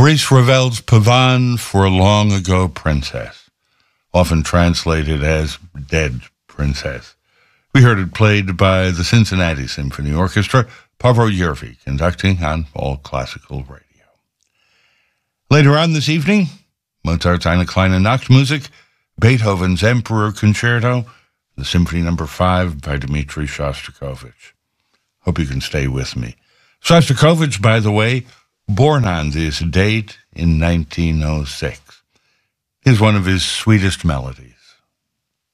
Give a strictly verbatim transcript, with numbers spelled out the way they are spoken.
Maurice Ravel's Pavane for Long Ago Princess, often translated as Dead Princess. We heard it played by the Cincinnati Symphony Orchestra, Paavo Järvi conducting on All Classical Radio. Later on this evening, Mozart's Eine kleine Nachtmusik, Beethoven's Emperor Concerto, the Symphony Number Five by Dmitri Shostakovich. Hope you can stay with me. Shostakovich, by the way, born on this date in nineteen oh six. Here's one of his sweetest melodies.